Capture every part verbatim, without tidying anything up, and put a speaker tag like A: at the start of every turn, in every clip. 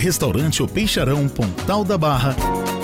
A: Restaurante O Peixarão, Pontal da Barra.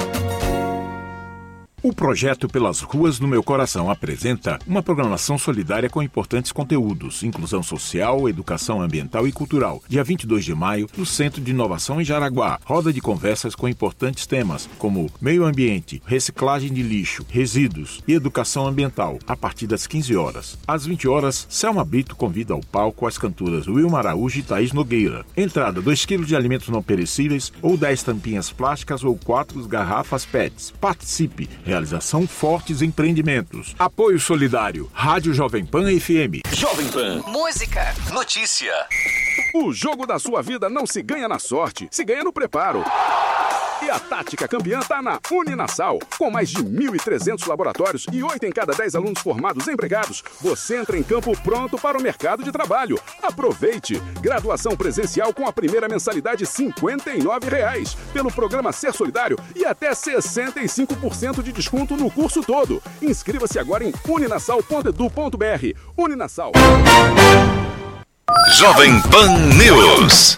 B: O projeto Pelas Ruas do Meu Coração apresenta uma programação solidária com importantes conteúdos, inclusão social, educação ambiental e cultural. Dia vinte e dois de maio, no Centro de Inovação em Jaraguá, roda de conversas com importantes temas como meio ambiente, reciclagem de lixo, resíduos e educação ambiental, a partir das quinze horas. Às vinte horas, Selma Brito convida ao palco as cantoras Wilma Araújo e Thaís Nogueira. Entrada: dois quilos de alimentos não perecíveis ou dez tampinhas plásticas ou quatro garrafas P E Ts. Participe! Realização Fortes Empreendimentos. Apoio solidário. Rádio Jovem Pan F M.
C: Jovem Pan. Música. Notícia.
D: O jogo da sua vida não se ganha na sorte, se ganha no preparo. E a Tática Campeã tá na Uninasal. Com mais de mil e trezentos laboratórios e oito em cada dez alunos formados empregados, você entra em campo pronto para o mercado de trabalho. Aproveite! Graduação presencial com a primeira mensalidade cinquenta e nove reais. Pelo programa Ser Solidário e até sessenta e cinco por cento de desconto no curso todo. Inscreva-se agora em uninasal ponto edu ponto br. Uninasal.
C: Jovem Pan News.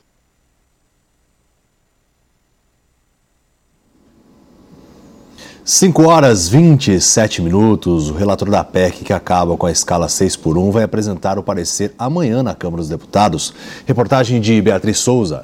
E: cinco horas e vinte e sete minutos, o relator da P E C, que acaba com a escala seis por um, vai apresentar o parecer amanhã na Câmara dos Deputados. Reportagem de Beatriz Souza.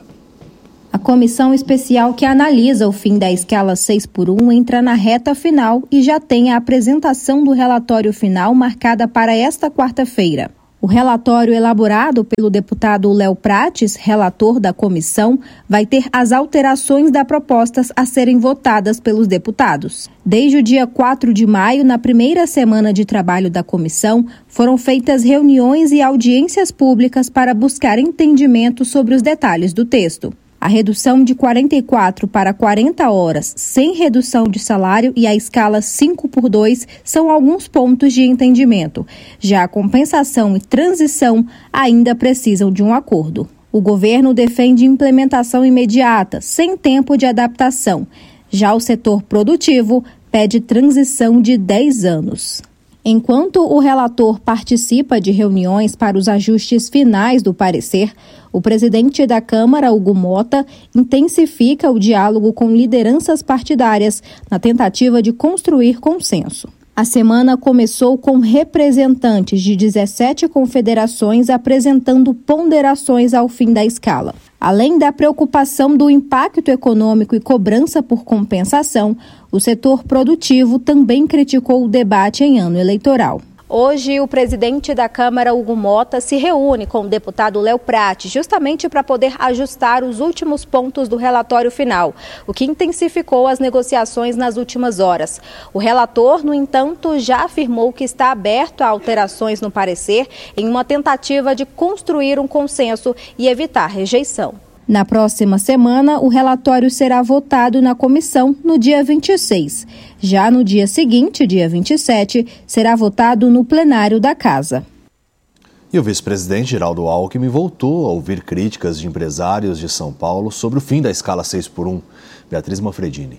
F: A comissão especial que analisa o fim da escala seis por um entra na reta final e já tem a apresentação do relatório final marcada para esta quarta-feira. O relatório elaborado pelo deputado Léo Prates, relator da comissão, vai ter as alterações das propostas a serem votadas pelos deputados. Desde o dia quatro de maio, na primeira semana de trabalho da comissão, foram feitas reuniões e audiências públicas para buscar entendimento sobre os detalhes do texto. A redução de quarenta e quatro para quarenta horas, sem redução de salário, e a escala cinco por dois são alguns pontos de entendimento. Já a compensação e transição ainda precisam de um acordo. O governo defende implementação imediata, sem tempo de adaptação. Já o setor produtivo pede transição de dez anos. Enquanto o relator participa de reuniões para os ajustes finais do parecer, o presidente da Câmara, Hugo Mota, intensifica o diálogo com lideranças partidárias na tentativa de construir consenso. A semana começou com representantes de dezessete confederações apresentando ponderações ao fim da escala. Além da preocupação do impacto econômico e cobrança por compensação, o setor produtivo também criticou o debate em ano eleitoral. Hoje, o presidente da Câmara, Hugo Mota, se reúne com o deputado Léo Prates, justamente para poder ajustar os últimos pontos do relatório final, o que intensificou as negociações nas últimas horas. O relator, no entanto, já afirmou que está aberto a alterações no parecer em uma tentativa de construir um consenso e evitar rejeição. Na próxima semana, o relatório será votado na comissão no dia vinte e seis. Já no dia seguinte, dia vinte e sete, será votado no plenário da Casa.
E: E o vice-presidente Geraldo Alckmin voltou a ouvir críticas de empresários de São Paulo sobre o fim da escala seis por um. Beatriz Manfredini.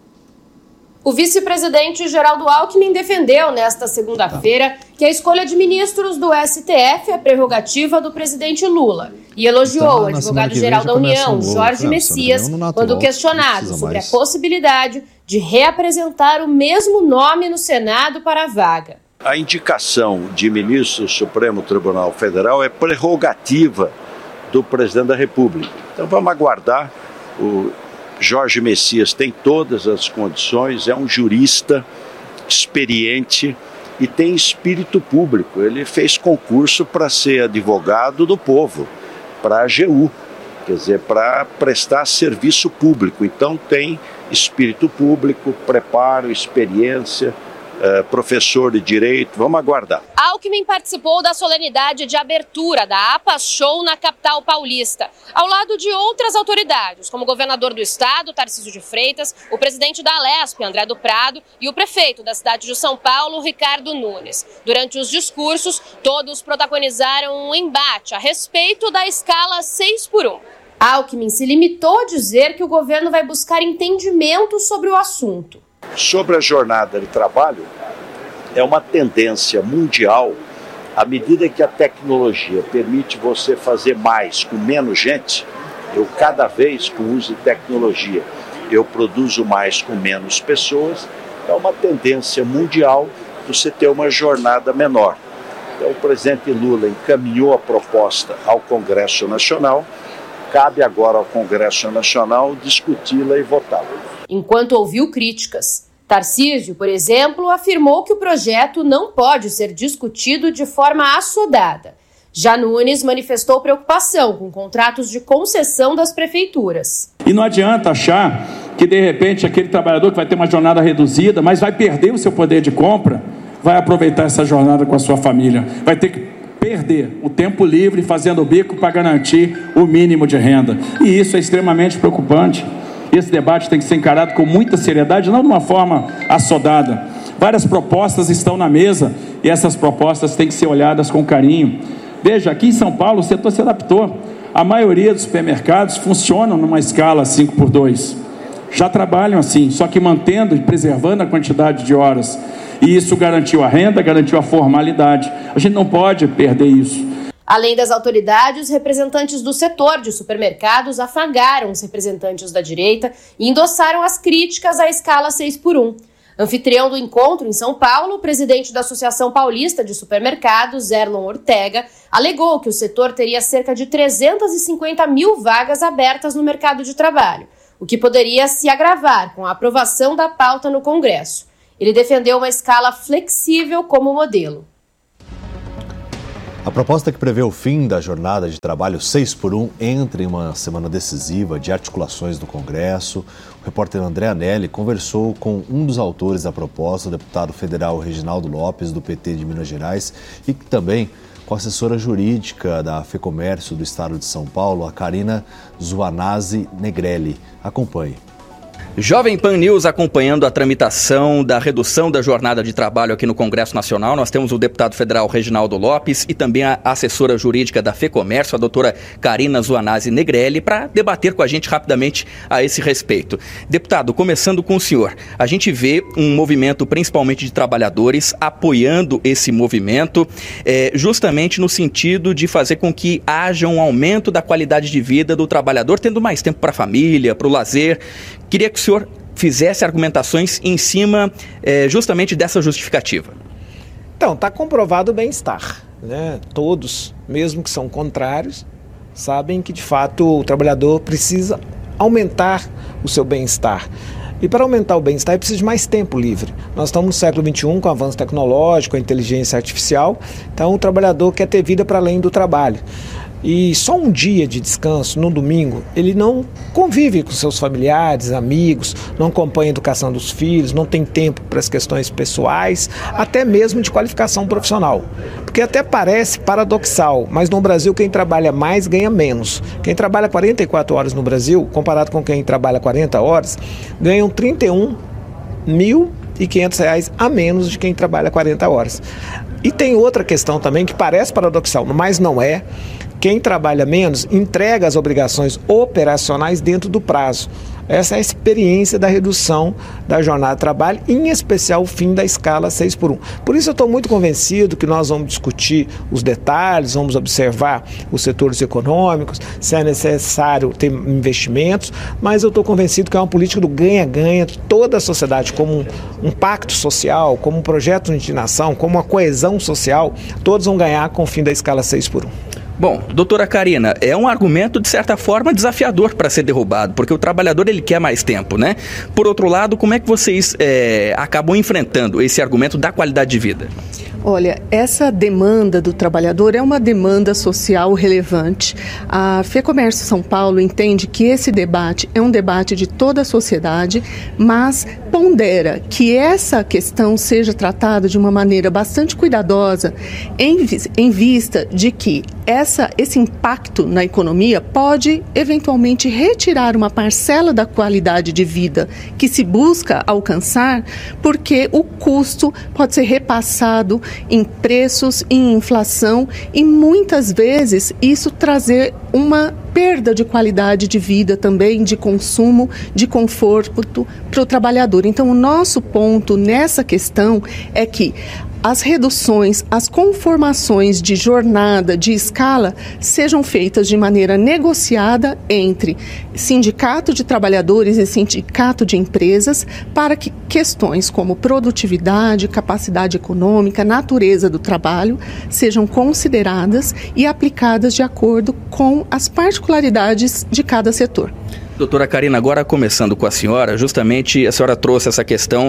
G: O vice-presidente Geraldo Alckmin defendeu nesta segunda-feira que a escolha de ministros do S T F é prerrogativa do presidente Lula e elogiou então, o advogado-geral da União, Jorge Messias, quando questionado sobre a possibilidade de reapresentar o mesmo nome no Senado para a vaga.
H: A indicação de ministro do Supremo Tribunal Federal é prerrogativa do presidente da República. Então vamos aguardar. O Jorge Messias tem todas as condições, é um jurista experiente e tem espírito público. Ele fez concurso para ser advogado do povo, para a A G U, quer dizer, para prestar serviço público. Então tem espírito público, preparo, experiência, Uh, professor de direito, vamos aguardar.
G: Alckmin participou da solenidade de abertura da APA Show na capital paulista, ao lado de outras autoridades, como o governador do estado, Tarcísio de Freitas, o presidente da Alesp, André do Prado, e o prefeito da cidade de São Paulo, Ricardo Nunes. Durante os discursos, todos protagonizaram um embate a respeito da escala seis por um. Alckmin se limitou a dizer que o governo vai buscar entendimento sobre o assunto.
H: Sobre a jornada de trabalho, é uma tendência mundial, à medida que a tecnologia permite você fazer mais com menos gente, Eu cada vez com o uso de tecnologia, eu produzo mais com menos pessoas. É uma tendência mundial você ter uma jornada menor. Então, o presidente Lula encaminhou a proposta ao Congresso Nacional, cabe agora ao Congresso Nacional discuti-la e votá-la.
G: Enquanto ouviu críticas, Tarcísio, por exemplo, afirmou que o projeto não pode ser discutido de forma assodada. Já Nunes manifestou preocupação com contratos de concessão das prefeituras.
I: E não adianta achar que, de repente, aquele trabalhador que vai ter uma jornada reduzida, mas vai perder o seu poder de compra, vai aproveitar essa jornada com a sua família. Vai ter que perder o tempo livre fazendo o bico para garantir o mínimo de renda. E isso é extremamente preocupante. Esse debate tem que ser encarado com muita seriedade, não de uma forma assodada. Várias propostas estão na mesa e essas propostas têm que ser olhadas com carinho. Veja, aqui em São Paulo o setor se adaptou. A maioria dos supermercados funcionam numa escala cinco por dois. Já trabalham assim, só que mantendo e preservando a quantidade de horas. E isso garantiu a renda, garantiu a formalidade. A gente não pode perder isso.
G: Além das autoridades, representantes do setor de supermercados afagaram os representantes da direita e endossaram as críticas à escala seis por um. Anfitrião do encontro em São Paulo, o presidente da Associação Paulista de Supermercados, Erlon Ortega, alegou que o setor teria cerca de trezentas e cinquenta mil vagas abertas no mercado de trabalho, o que poderia se agravar com a aprovação da pauta no Congresso. Ele defendeu uma escala flexível como modelo.
E: A proposta que prevê o fim da jornada de trabalho seis por um entra em uma semana decisiva de articulações do Congresso. O repórter André Anelli conversou com um dos autores da proposta, o deputado federal Reginaldo Lopes, do P T de Minas Gerais, e também com a assessora jurídica da FEComércio do Estado de São Paulo, a Karina Zuanazzi Negrelli. Acompanhe.
J: Jovem Pan News acompanhando a tramitação da redução da jornada de trabalho aqui no Congresso Nacional. Nós temos o deputado federal Reginaldo Lopes e também a assessora jurídica da FEComércio, a doutora Karina Zuanazzi Negrelli, para debater com a gente rapidamente a esse respeito. Deputado, começando com o senhor, a gente vê um movimento principalmente de trabalhadores apoiando esse movimento, é, justamente no sentido de fazer com que haja um aumento da qualidade de vida do trabalhador, tendo mais tempo para a família, para o lazer. Queria que o senhor fizesse argumentações em cima é, justamente dessa justificativa.
K: Então, está comprovado o bem-estar, né? Todos, mesmo que são contrários, sabem que de fato o trabalhador precisa aumentar o seu bem-estar. E para aumentar o bem-estar é preciso de mais tempo livre. Nós estamos no século vinte e um com o avanço tecnológico, a inteligência artificial, então o trabalhador quer ter vida para além do trabalho. E só um dia de descanso, no domingo, ele não convive com seus familiares, amigos, não acompanha a educação dos filhos, não tem tempo para as questões pessoais, até mesmo de qualificação profissional. Porque até parece paradoxal, mas no Brasil quem trabalha mais ganha menos. Quem trabalha quarenta e quatro horas no Brasil, comparado com quem trabalha quarenta horas, ganham trinta e um mil e quinhentos reais a menos de quem trabalha quarenta horas. E tem outra questão também que parece paradoxal, mas não é. Quem trabalha menos entrega as obrigações operacionais dentro do prazo. Essa é a experiência da redução da jornada de trabalho, em especial o fim da escala seis por um. Por isso eu estou muito convencido que nós vamos discutir os detalhes, vamos observar os setores econômicos, se é necessário ter investimentos, mas eu estou convencido que é uma política do ganha-ganha, toda a sociedade como um, um pacto social, como um projeto de nação, como uma coesão social, todos vão ganhar com o fim da escala seis por um.
J: Bom, doutora Karina, é um argumento de certa forma desafiador para ser derrubado, porque o trabalhador ele quer mais tempo, né? Por outro lado, como é que vocês é, acabam enfrentando esse argumento da qualidade de vida?
L: Olha, essa demanda do trabalhador é uma demanda social relevante. A FEComércio São Paulo entende que esse debate é um debate de toda a sociedade, mas pondera que essa questão seja tratada de uma maneira bastante cuidadosa, em, em vista de que essa, esse impacto na economia pode eventualmente retirar uma parcela da qualidade de vida que se busca alcançar, porque o custo pode ser repassado em preços, em inflação e muitas vezes isso trazer uma perda de qualidade de vida também, de consumo, de conforto para o trabalhador. Então o nosso ponto nessa questão é que as reduções, as conformações de jornada, de escala, sejam feitas de maneira negociada entre sindicato de trabalhadores e sindicato de empresas, para que questões como produtividade, capacidade econômica, natureza do trabalho, sejam consideradas e aplicadas de acordo com as particularidades de cada setor.
J: Doutora Karina, agora começando com a senhora, justamente a senhora trouxe essa questão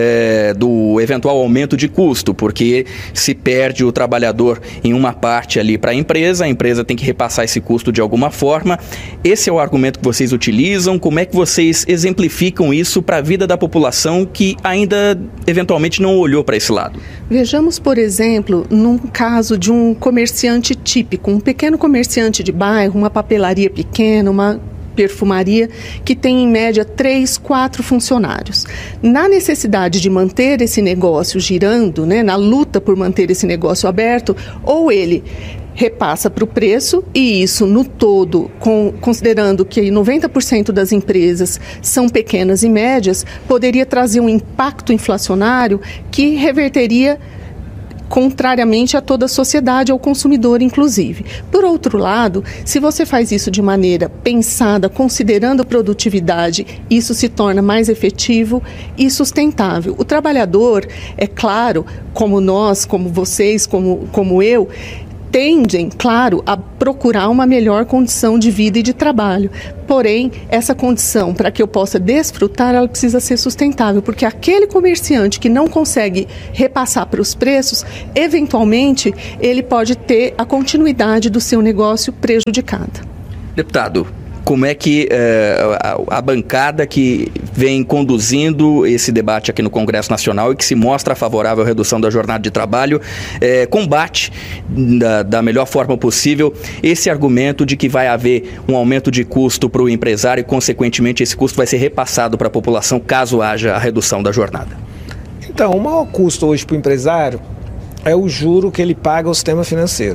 J: é, do eventual aumento de custo, porque se perde o trabalhador em uma parte ali para a empresa, a empresa tem que repassar esse custo de alguma forma. Esse é o argumento que vocês utilizam? Como é que vocês exemplificam isso para a vida da população que ainda eventualmente não olhou para esse lado?
L: Vejamos, por exemplo, num caso de um comerciante típico, um pequeno comerciante de bairro, uma papelaria pequena, uma perfumaria, que tem em média três, quatro funcionários. Na necessidade de manter esse negócio girando, né, na luta por manter esse negócio aberto, ou ele repassa para o preço, e isso no todo, com, considerando que noventa por cento das empresas são pequenas e médias, poderia trazer um impacto inflacionário que reverteria contrariamente a toda a sociedade, ao consumidor inclusive. Por outro lado, se você faz isso de maneira pensada, considerando a produtividade, isso se torna mais efetivo e sustentável. O trabalhador, é claro, como nós, como vocês, como, como eu, tendem, claro, a procurar uma melhor condição de vida e de trabalho. Porém, essa condição, para que eu possa desfrutar, ela precisa ser sustentável, porque aquele comerciante que não consegue repassar para os preços, eventualmente, ele pode ter a continuidade do seu negócio prejudicada.
J: Deputado, como é que eh, a, a bancada que vem conduzindo esse debate aqui no Congresso Nacional e que se mostra favorável à redução da jornada de trabalho, eh, combate da, da melhor forma possível esse argumento de que vai haver um aumento de custo para o empresário e, consequentemente, esse custo vai ser repassado para a população caso haja a redução da jornada?
K: Então, o maior custo hoje para o empresário é o juro que ele paga ao sistema financeiro.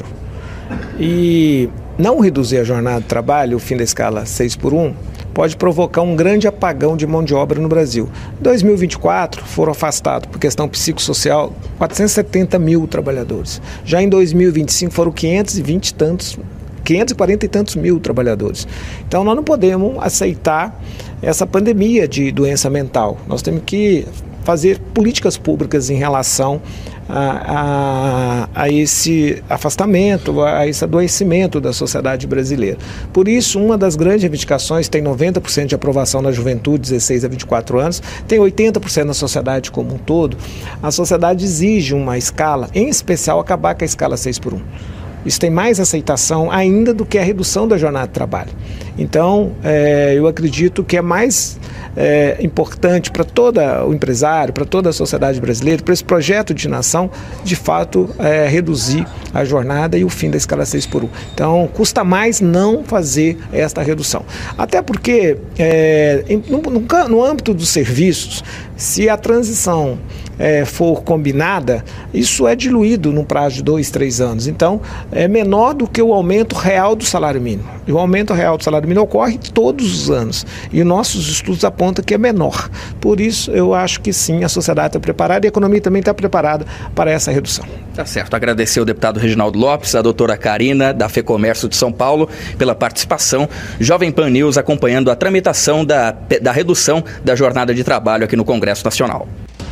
K: E não reduzir a jornada de trabalho, o fim da escala seis por um, pode provocar um grande apagão de mão de obra no Brasil. Em dois mil e vinte e quatro, foram afastados por questão psicossocial quatrocentos e setenta mil trabalhadores. Já em dois mil e vinte e cinco foram quinhentos e vinte e tantos, quinhentos e quarenta e tantos mil trabalhadores. Então nós não podemos aceitar essa pandemia de doença mental. Nós temos que fazer políticas públicas em relação A, a, a esse afastamento, a esse adoecimento da sociedade brasileira. Por isso, uma das grandes reivindicações tem noventa por cento de aprovação na juventude, dezesseis a vinte e quatro anos, tem oitenta por cento na sociedade como um todo. A sociedade exige uma escala, em especial acabar com a escala seis por um. Isso tem mais aceitação ainda do que a redução da jornada de trabalho. Então, é, eu acredito que é mais é, importante para todo o empresário, para toda a sociedade brasileira, para esse projeto de nação, de fato, é, reduzir a jornada e o fim da escala seis por um. Então, custa mais não fazer esta redução. Até porque, é, no, no, no âmbito dos serviços, se a transição é, for combinada, isso é diluído no prazo de dois, três anos. Então, é menor do que o aumento real do salário mínimo. E o aumento real do salário mínimo ocorre todos os anos. E nossos estudos apontam que é menor. Por isso, eu acho que sim, a sociedade está preparada e a economia também está preparada para essa redução.
J: Tá certo. Agradecer ao deputado Reginaldo Lopes, a doutora Karina, da FEComércio de São Paulo, pela participação. Jovem Pan News acompanhando a tramitação da, da redução da jornada de trabalho aqui no Congresso Nacional.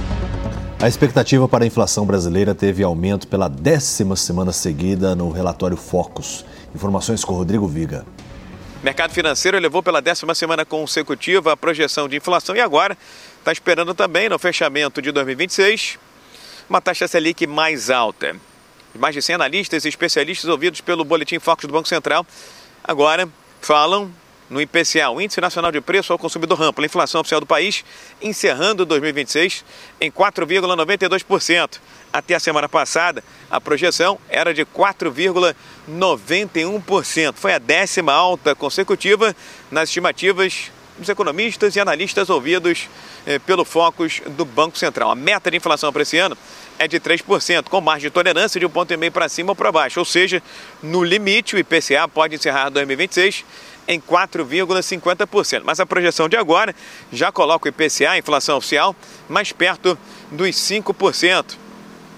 E: A expectativa para a inflação brasileira teve aumento pela décima semana seguida no relatório Focus. Informações com Rodrigo Viga.
M: O mercado financeiro elevou pela décima semana consecutiva a projeção de inflação e agora está esperando também no fechamento de dois mil e vinte e seis uma taxa Selic mais alta. Mais de cem analistas e especialistas ouvidos pelo Boletim Focus do Banco Central agora falam no I P C A, o Índice Nacional de Preço ao Consumidor Amplo, a inflação oficial do país, encerrando dois mil e vinte e seis em quatro vírgula noventa e dois por cento. Até a semana passada, a projeção era de quatro vírgula noventa e um por cento. Foi a décima alta consecutiva nas estimativas dos economistas e analistas ouvidos eh, pelo Focus do Banco Central. A meta de inflação para esse ano é de três por cento, com margem de tolerância de um ponto e meio para cima ou para baixo. Ou seja, no limite, o I P C A pode encerrar dois mil e vinte e seis em quatro vírgula cinquenta por cento. Mas a projeção de agora já coloca o I P C A, a inflação oficial, mais perto dos cinco por cento.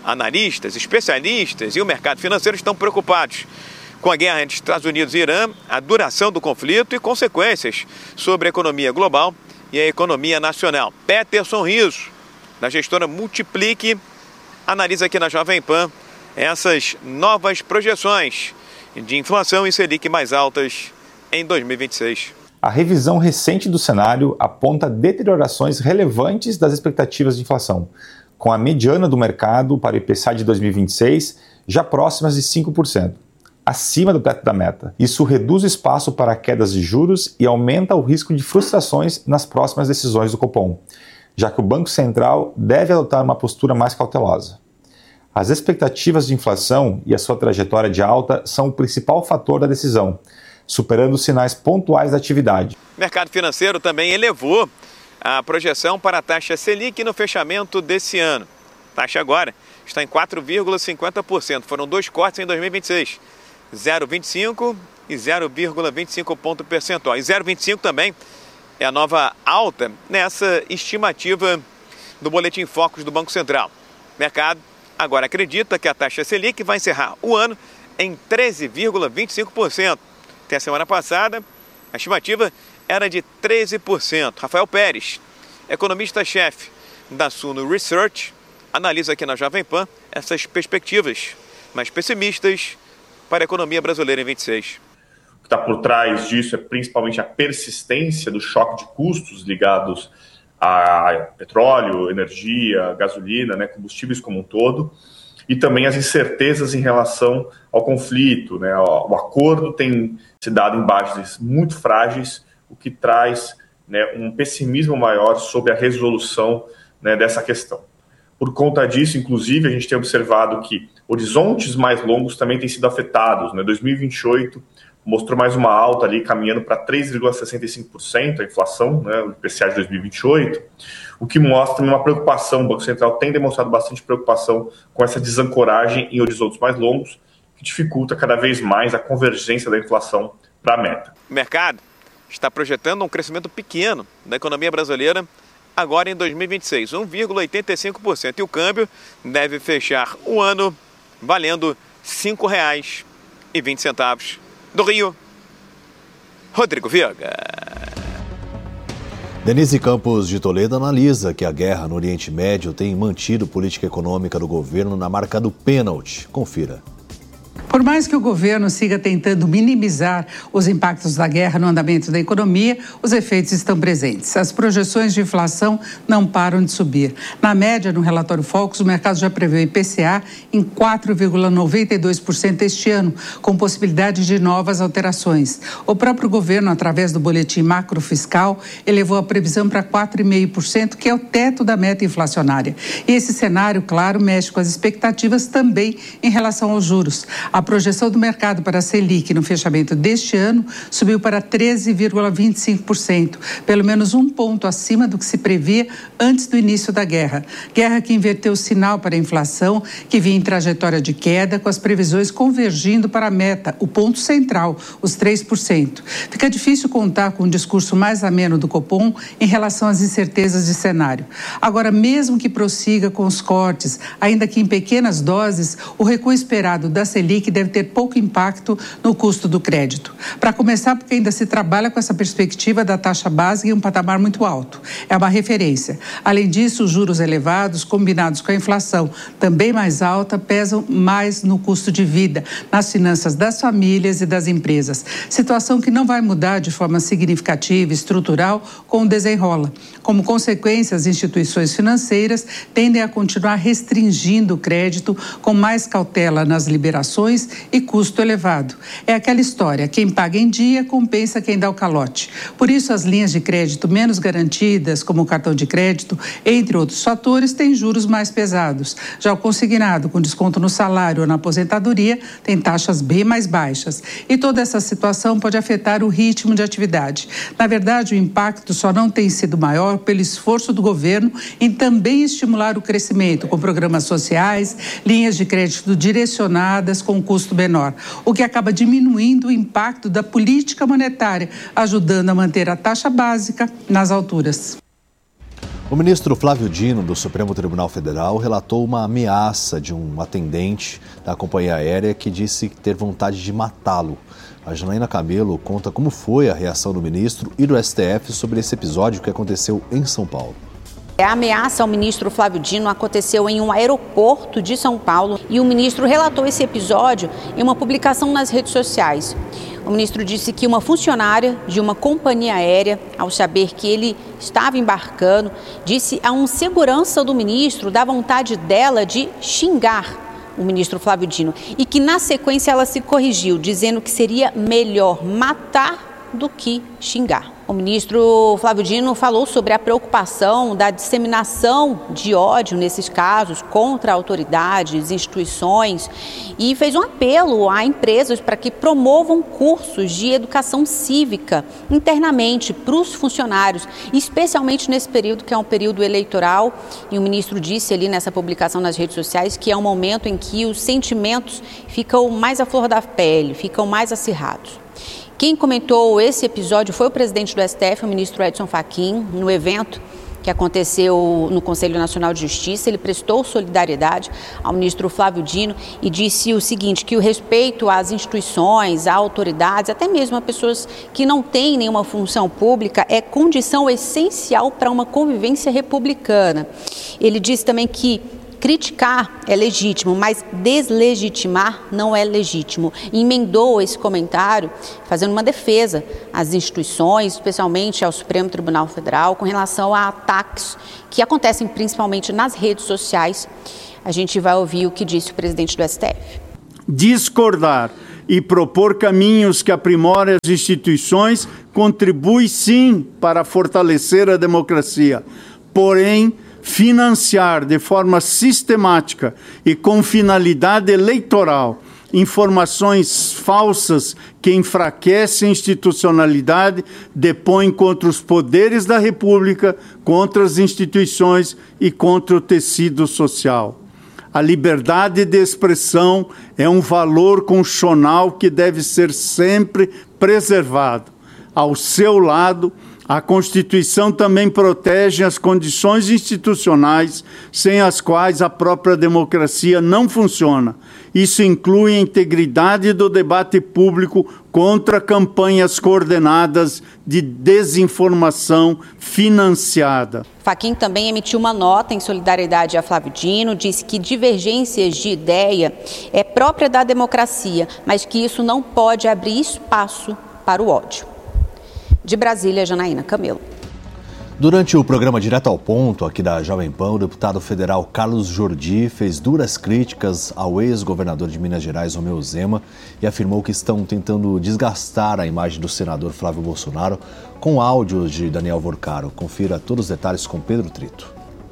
M: Analistas, especialistas e o mercado financeiro estão preocupados com a guerra entre Estados Unidos e Irã, a duração do conflito e consequências sobre a economia global e a economia nacional. Peterson Riso, da gestora Multiplique, analisa aqui na Jovem Pan essas novas projeções de inflação e Selic mais altas em dois mil e vinte e seis.
N: A revisão recente do cenário aponta deteriorações relevantes das expectativas de inflação, com a mediana do mercado para o I P C A de dois mil e vinte e seis já próximas de cinco por cento, acima do teto da meta. Isso reduz o espaço para quedas de juros e aumenta o risco de frustrações nas próximas decisões do Copom, já que o Banco Central deve adotar uma postura mais cautelosa. As expectativas de inflação e a sua trajetória de alta são o principal fator da decisão, superando os sinais pontuais da atividade.
M: O mercado financeiro também elevou a projeção para a taxa Selic no fechamento desse ano. A taxa agora está em quatro vírgula cinquenta por cento. Foram dois cortes em dois mil e vinte e seis, zero vírgula vinte e cinco e zero vírgula vinte e cinco ponto percentual. E zero vírgula vinte e cinco também é a nova alta nessa estimativa do Boletim Focus do Banco Central. O mercado agora acredita que a taxa Selic vai encerrar o ano em treze vírgula vinte e cinco por cento. Até a semana passada, a estimativa era de treze por cento. Rafael Pérez, economista-chefe da Suno Research, analisa aqui na Jovem Pan essas perspectivas mais pessimistas para a economia brasileira em vinte e seis.
O: O que está por trás disso é principalmente a persistência do choque de custos ligados a petróleo, energia, gasolina, né, combustíveis como um todo, e também as incertezas em relação ao conflito, né? O acordo tem se dado em bases muito frágeis, o que traz, né, um pessimismo maior sobre a resolução, né, dessa questão. Por conta disso, inclusive, a gente tem observado que horizontes mais longos também têm sido afetados, né? dois mil e vinte e oito mostrou mais uma alta ali, caminhando para três vírgula sessenta e cinco por cento a inflação, né, o I P C A de dois mil e vinte e oito, o que mostra uma preocupação. O Banco Central tem demonstrado bastante preocupação com essa desancoragem em horizontes mais longos, que dificulta cada vez mais a convergência da inflação para a meta.
M: O mercado está projetando um crescimento pequeno da economia brasileira agora em dois mil e vinte e seis, um vírgula oitenta e cinco por cento. E o câmbio deve fechar o ano valendo cinco reais e vinte centavos. Do Rio, Rodrigo Viega.
E: Denise Campos de Toledo analisa que a guerra no Oriente Médio tem mantido a política econômica do governo na marca do pênalti. Confira.
P: Por mais que o governo siga tentando minimizar os impactos da guerra no andamento da economia, os efeitos estão presentes. As projeções de inflação não param de subir. Na média, no relatório Focus, o mercado já prevê o I P C A em quatro vírgula noventa e dois por cento este ano, com possibilidade de novas alterações. O próprio governo, através do boletim macrofiscal, elevou a previsão para quatro vírgula cinco por cento, que é o teto da meta inflacionária. E esse cenário, claro, mexe com as expectativas também em relação aos juros. A projeção do mercado para a Selic no fechamento deste ano subiu para treze vírgula vinte e cinco por cento, pelo menos um ponto acima do que se previa antes do início da guerra. Guerra que inverteu o sinal para a inflação, que vinha em trajetória de queda, com as previsões convergindo para a meta, o ponto central, os três por cento. Fica difícil contar com um discurso mais ameno do Copom em relação às incertezas de cenário. Agora, mesmo que prossiga com os cortes, ainda que em pequenas doses, o recuo esperado da Selic que deve ter pouco impacto no custo do crédito. Para começar, porque ainda se trabalha com essa perspectiva da taxa básica em um patamar muito alto. É uma referência. Além disso, os juros elevados, combinados com a inflação também mais alta, pesam mais no custo de vida, nas finanças das famílias e das empresas. Situação que não vai mudar de forma significativa e estrutural com o desenrola. Como consequência, as instituições financeiras tendem a continuar restringindo o crédito com mais cautela nas liberações e custo elevado. É aquela história, quem paga em dia compensa quem dá o calote. Por isso, as linhas de crédito menos garantidas, como o cartão de crédito, entre outros fatores, têm juros mais pesados. Já o consignado, com desconto no salário ou na aposentadoria, tem taxas bem mais baixas. E toda essa situação pode afetar o ritmo de atividade. Na verdade, o impacto só não tem sido maior pelo esforço do governo em também estimular o crescimento, com programas sociais, linhas de crédito direcionadas com custo menor, o que acaba diminuindo o impacto da política monetária, ajudando a manter a taxa básica nas alturas.
E: O ministro Flávio Dino, do Supremo Tribunal Federal, relatou uma ameaça de um atendente da companhia aérea que disse ter vontade de matá-lo. A Janaína Camelo conta como foi a reação do ministro e do S T F sobre esse episódio que aconteceu em São Paulo.
Q: A ameaça ao ministro Flávio Dino aconteceu em um aeroporto de São Paulo e o ministro relatou esse episódio em uma publicação nas redes sociais. O ministro disse que uma funcionária de uma companhia aérea, ao saber que ele estava embarcando, disse a um segurança do ministro da vontade dela de xingar o ministro Flávio Dino e que na sequência ela se corrigiu, dizendo que seria melhor matar do que xingar. O ministro Flávio Dino falou sobre a preocupação da disseminação de ódio nesses casos contra autoridades, instituições e fez um apelo a empresas para que promovam cursos de educação cívica internamente para os funcionários, especialmente nesse período que é um período eleitoral. E o ministro disse ali nessa publicação nas redes sociais que é um momento em que os sentimentos ficam mais à flor da pele, ficam mais acirrados. Quem comentou esse episódio foi o presidente do S T F, o ministro Edson Fachin, no evento que aconteceu no Conselho Nacional de Justiça. Ele prestou solidariedade ao ministro Flávio Dino e disse o seguinte, que o respeito às instituições, a autoridades, até mesmo a pessoas que não têm nenhuma função pública, é condição essencial para uma convivência republicana. Ele disse também que criticar é legítimo, mas deslegitimar não é legítimo. E emendou esse comentário fazendo uma defesa às instituições, especialmente ao Supremo Tribunal Federal, com relação a ataques que acontecem principalmente nas redes sociais. A gente vai ouvir o que disse o presidente do S T F.
R: Discordar e propor caminhos que aprimorem as instituições contribui sim para fortalecer a democracia. Porém, financiar de forma sistemática e com finalidade eleitoral informações falsas que enfraquecem a institucionalidade, depõem contra os poderes da República, contra as instituições e contra o tecido social. A liberdade de expressão é um valor constitucional que deve ser sempre preservado. Ao seu lado, a Constituição também protege as condições institucionais sem as quais a própria democracia não funciona. Isso inclui a integridade do debate público contra campanhas coordenadas de desinformação financiada.
Q: Fachin também emitiu uma nota em solidariedade a Flávio Dino, disse que divergências de ideia é própria da democracia, mas que isso não pode abrir espaço para o ódio. De Brasília, Janaína Camelo.
E: Durante o programa Direto ao Ponto, aqui da Jovem Pan, o deputado federal Carlos Jordi fez duras críticas ao ex-governador de Minas Gerais, Romeu Zema, e afirmou que estão tentando desgastar a imagem do senador Flávio Bolsonaro com áudios de Daniel Vorcaro. Confira todos os detalhes com Pedro Trito.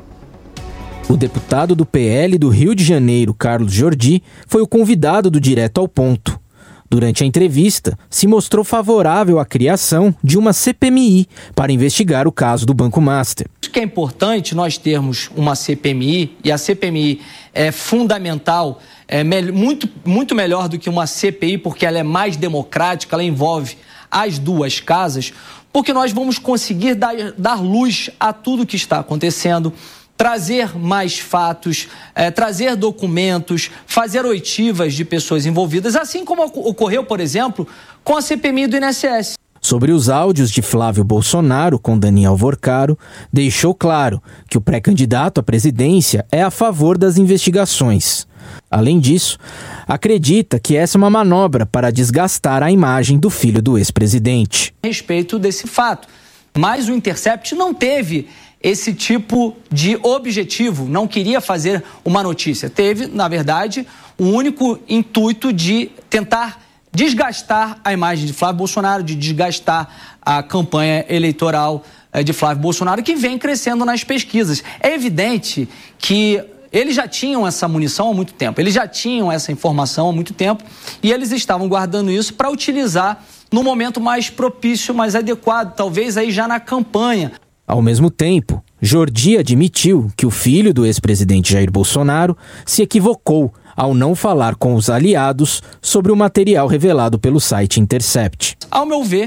S: O deputado do P L do Rio de Janeiro, Carlos Jordi, foi o convidado do Direto ao Ponto. Durante a entrevista, se mostrou favorável à criação de uma C P M I para investigar o caso do Banco Master.
T: Acho que é importante nós termos uma C P M I, e a C P M I é fundamental, é muito, muito melhor do que uma C P I, porque ela é mais democrática, ela envolve as duas casas, porque nós vamos conseguir dar, dar luz a tudo que está acontecendo, trazer mais fatos, é, trazer documentos, fazer oitivas de pessoas envolvidas, assim como ocorreu, por exemplo, com a C P M I do I N S S.
S: Sobre os áudios de Flávio Bolsonaro com Daniel Vorcaro, deixou claro que o pré-candidato à presidência é a favor das investigações. Além disso, acredita que essa é uma manobra para desgastar a imagem do filho do ex-presidente.
T: A respeito desse fato, mas o Intercept não teve esse tipo de objetivo, não queria fazer uma notícia. Teve, na verdade, o único intuito de tentar desgastar a imagem de Flávio Bolsonaro, de desgastar a campanha eleitoral de Flávio Bolsonaro, que vem crescendo nas pesquisas. É evidente que eles já tinham essa munição há muito tempo, eles já tinham essa informação há muito tempo e eles estavam guardando isso para utilizar no momento mais propício, mais adequado, talvez aí já na campanha.
S: Ao mesmo tempo, Jordi admitiu que o filho do ex-presidente Jair Bolsonaro se equivocou ao não falar com os aliados sobre o material revelado pelo site Intercept.
T: Ao meu ver,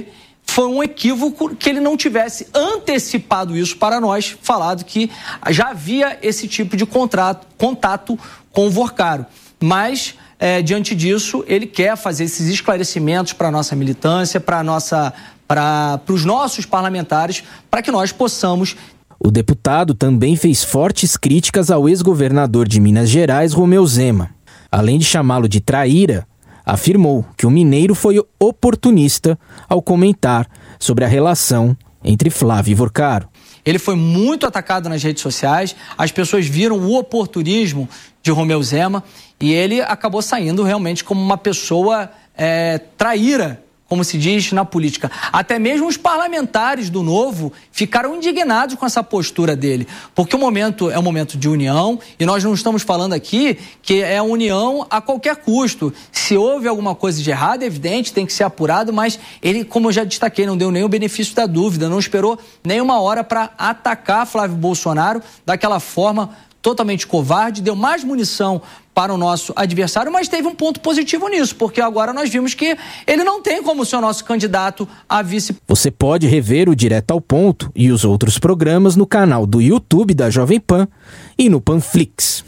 T: foi um equívoco que ele não tivesse antecipado isso para nós, falado que já havia esse tipo de contrato, contato com o Vorcaro. Mas, é, diante disso, ele quer fazer esses esclarecimentos para a nossa militância, para nossa, para os nossos parlamentares, para que nós possamos...
S: O deputado também fez fortes críticas ao ex-governador de Minas Gerais, Romeu Zema. Além de chamá-lo de traíra, afirmou que o mineiro foi oportunista ao comentar sobre a relação entre Flávio e Vorcaro.
T: Ele foi muito atacado nas redes sociais, as pessoas viram o oportunismo de Romeu Zema e ele acabou saindo realmente como uma pessoa é, traíra, como se diz na política. Até mesmo os parlamentares do Novo ficaram indignados com essa postura dele, porque o momento é um momento de união e nós não estamos falando aqui que é união a qualquer custo. Se houve alguma coisa de errado, é evidente, tem que ser apurado, mas ele, como eu já destaquei, não deu nem o benefício da dúvida, não esperou nem uma hora para atacar Flávio Bolsonaro daquela forma totalmente covarde, deu mais munição para o nosso adversário, mas teve um ponto positivo nisso, porque agora nós vimos que ele não tem como ser o nosso candidato a vice.
S: Você pode rever o Direto ao Ponto e os outros programas no canal do YouTube da Jovem Pan e no Panflix.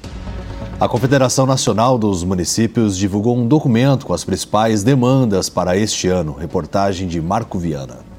E: A Confederação Nacional dos Municípios divulgou um documento com as principais demandas para este ano. Reportagem de Marco Viana.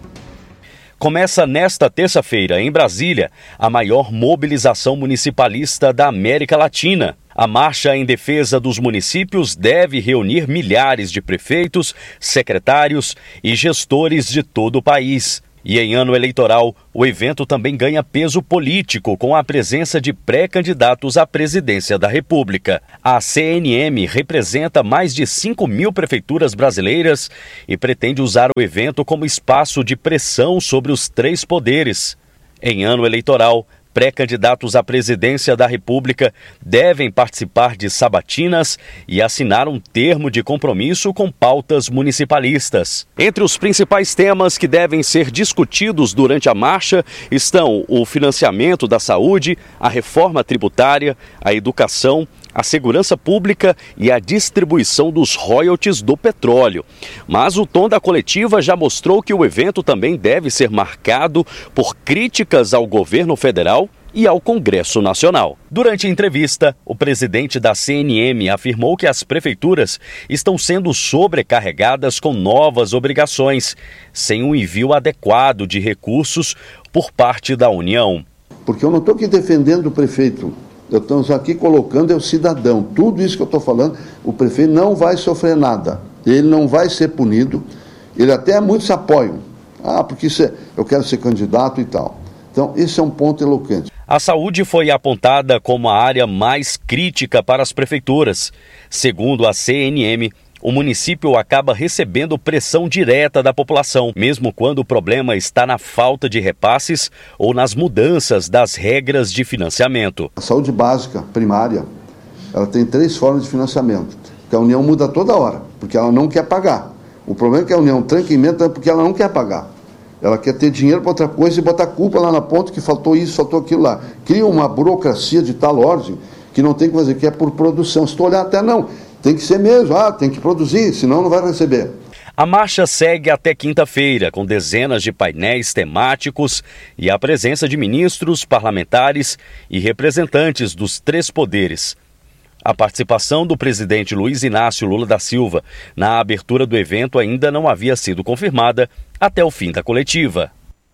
U: Começa nesta terça-feira, em Brasília, a maior mobilização municipalista da América Latina. A marcha em defesa dos municípios deve reunir milhares de prefeitos, secretários e gestores de todo o país. E em ano eleitoral, o evento também ganha peso político com a presença de pré-candidatos à presidência da República. A C N M representa mais de cinco mil prefeituras brasileiras e pretende usar o evento como espaço de pressão sobre os três poderes. Em ano eleitoral, pré-candidatos à presidência da República devem participar de sabatinas e assinar um termo de compromisso com pautas municipalistas. Entre os principais temas que devem ser discutidos durante a marcha estão o financiamento da saúde, a reforma tributária, a educação, a segurança pública e a distribuição dos royalties do petróleo. Mas o tom da coletiva já mostrou que o evento também deve ser marcado por críticas ao governo federal e ao Congresso Nacional. Durante a entrevista, o presidente da C N M afirmou que as prefeituras estão sendo sobrecarregadas com novas obrigações, sem um envio adequado de recursos por parte da União.
V: Porque eu não estou aqui defendendo o prefeito. Estamos aqui colocando é o cidadão. Tudo isso que eu estou falando, o prefeito não vai sofrer nada. Ele não vai ser punido. Ele até muitos apoiam. Ah, porque isso é, eu quero ser candidato e tal. Então, esse é um ponto eloquente.
U: A saúde foi apontada como a área mais crítica para as prefeituras. Segundo a C N M, o município acaba recebendo pressão direta da população, mesmo quando o problema está na falta de repasses ou nas mudanças das regras de financiamento.
V: A saúde básica, primária, ela tem três formas de financiamento, que a União muda toda hora, porque ela não quer pagar. O problema é que a União tranca emenda porque ela não quer pagar. Ela quer ter dinheiro para outra coisa e botar culpa lá na ponta que faltou isso, faltou aquilo lá. Cria uma burocracia de tal ordem que não tem que fazer, que é por produção. Se tu olhar até não, tem que ser mesmo, ah, tem que produzir, senão não vai receber.
U: A marcha segue até quinta-feira, com dezenas de painéis temáticos e a presença de ministros, parlamentares e representantes dos três poderes. A participação do presidente Luiz Inácio Lula da Silva na abertura do evento ainda não havia sido confirmada até o fim da coletiva.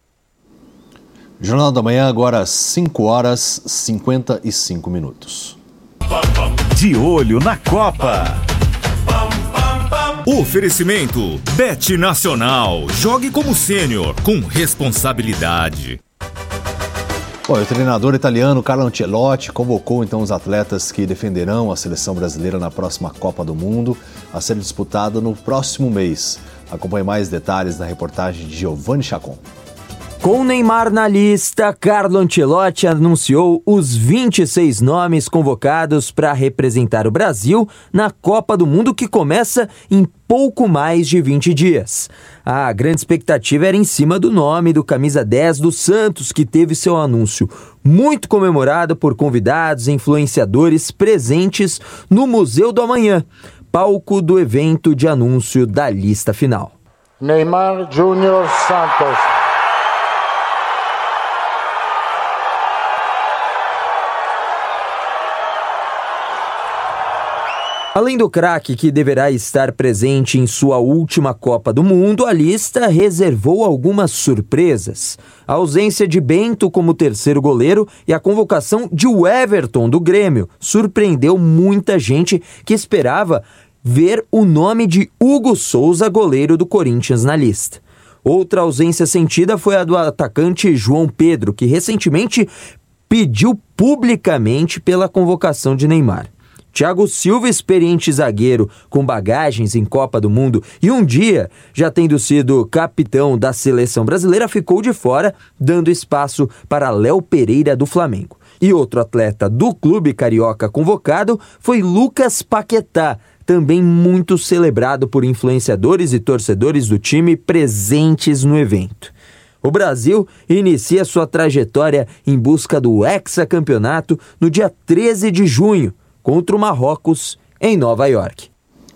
E: Jornal da Manhã, agora às cinco horas e cinquenta e cinco minutos.
C: De olho na Copa. Oferecimento Bet Nacional. Jogue como sênior com responsabilidade.
E: Bom, o treinador italiano Carlo Ancelotti convocou então os atletas que defenderão a seleção brasileira na próxima Copa do Mundo, a ser disputada no próximo mês. Acompanhe mais detalhes na reportagem de Giovanni Chacon.
W: Com Neymar na lista, Carlo Ancelotti anunciou os vinte e seis nomes convocados para representar o Brasil na Copa do Mundo, que começa em pouco mais de vinte dias. A grande expectativa era em cima do nome do camisa dez do Santos, que teve seu anúncio muito comemorado por convidados e influenciadores presentes no Museu do Amanhã, palco do evento de anúncio da lista final.
A: Neymar Júnior Santos.
W: Além do craque que deverá estar presente em sua última Copa do Mundo, a lista reservou algumas surpresas. A ausência de Bento como terceiro goleiro e a convocação de Everton do Grêmio surpreendeu muita gente que esperava ver o nome de Hugo Souza, goleiro do Corinthians, na lista. Outra ausência sentida foi a do atacante João Pedro, que recentemente pediu publicamente pela convocação de Neymar. Thiago Silva, experiente zagueiro com bagagens em Copa do Mundo e um dia já tendo sido capitão da seleção brasileira, ficou de fora, dando espaço para Léo Pereira do Flamengo. E outro atleta do clube carioca convocado foi Lucas Paquetá, também muito celebrado por influenciadores e torcedores do time presentes no evento. O Brasil inicia sua trajetória em busca do hexacampeonato no dia treze de junho, contra o Marrocos, em Nova York.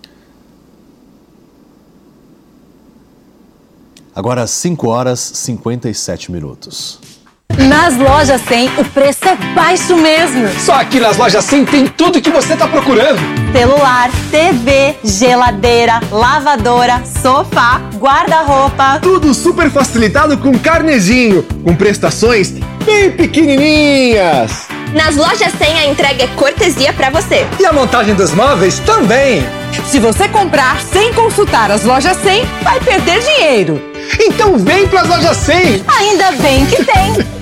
E: Agora cinco horas e cinquenta e sete minutos.
B: Nas lojas cem, o preço é baixo mesmo.
D: Só aqui nas lojas cem tem tudo que você está procurando.
B: Celular, T V, geladeira, lavadora, sofá, guarda-roupa.
D: Tudo super facilitado com carnezinho, com prestações bem pequenininhas.
X: Nas lojas cem a entrega é cortesia para você.
D: E a montagem dos móveis também.
B: Se você comprar sem consultar as lojas cem, vai perder dinheiro.
D: Então vem para as lojas cem.
B: Ainda bem que tem.